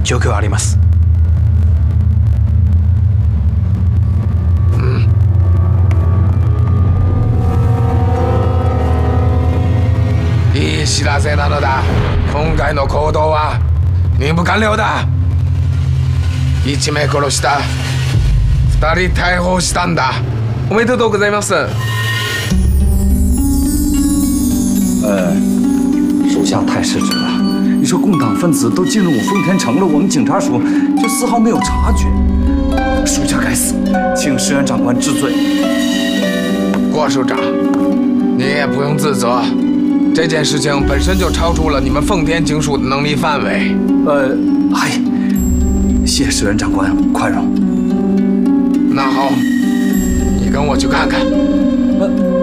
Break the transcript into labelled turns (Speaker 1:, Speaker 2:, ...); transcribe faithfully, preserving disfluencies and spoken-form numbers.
Speaker 1: 状況あります。
Speaker 2: うん。いい知らせなのだ。今回の行動は任務完了だ。いち名殺した。ふたり逮捕したんだ。おめでとうございます。
Speaker 3: 呃，属下太失职了。你说共党分子都进入丰田城了，我们警察署却丝毫没有察觉，属下该死，请石原长官治罪。
Speaker 2: 郭署长，你也不用自责，这件事情本身就超出了你们奉天警署的能力范围。
Speaker 3: 呃，嗨，谢石原长官宽容。
Speaker 2: 那好，你跟我去看看。
Speaker 3: 呃。